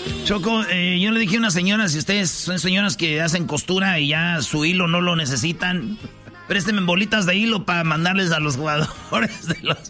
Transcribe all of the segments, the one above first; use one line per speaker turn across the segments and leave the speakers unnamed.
Choco, yo le dije a una señora, si ustedes son señoras que hacen costura y ya su hilo no lo necesitan, préstenme bolitas de hilo para mandarles a los jugadores de los...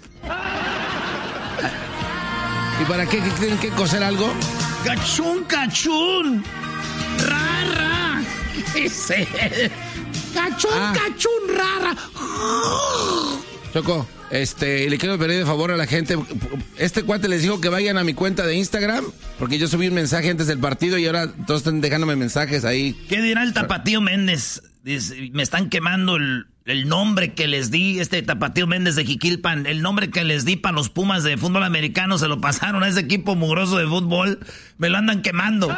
¿Y para qué tienen que coser algo?
¡Cachún, cachún! ¡Rara! ¿Qué es eso? ¡Cachún, cachún, rara!
Choco, le quiero pedir de favor a la gente. Este cuate les dijo que vayan a mi cuenta de Instagram, porque yo subí un mensaje antes del partido y ahora todos están dejándome mensajes ahí.
¿Qué dirá el Tapatío Méndez? Dice, me están quemando el nombre que les di, Tapatío Méndez de Jiquilpan, el nombre que les di para los Pumas de fútbol americano, se lo pasaron a ese equipo mugroso de fútbol, me lo andan quemando.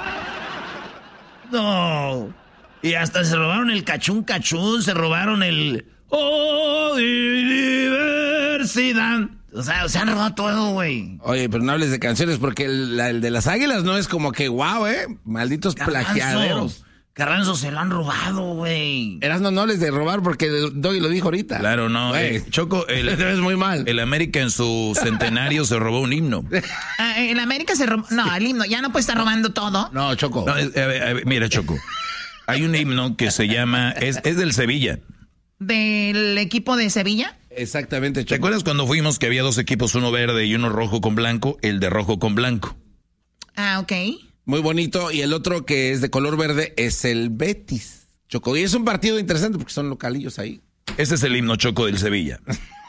No. Y hasta se robaron el cachún, se robaron el... ¡Oh, diversidad! O sea, se han robado todo, güey.
Oye, pero no hables de canciones porque el de las Águilas no es como que wow, malditos plagiaderos.
Carranzo se lo han robado, güey.
Erasmo, no hables de robar porque Doggy lo dijo ahorita.
Claro, no. Choco,
te ves muy mal.
El América en su centenario se robó un himno.
El América se robó... No, el himno, ya no puede estar robando todo.
No, Choco.
No, mira, Choco. Hay un himno que se llama... Es del Sevilla.
¿Del equipo de Sevilla?
Exactamente, Choco.
¿Te acuerdas cuando fuimos que había dos equipos, uno verde y uno rojo con blanco? El de rojo con blanco.
Ah, ok.
Muy bonito. Y el otro que es de color verde es el Betis, Choco. Y es un partido interesante porque son localillos ahí.
Ese es el himno, Choco, del Sevilla.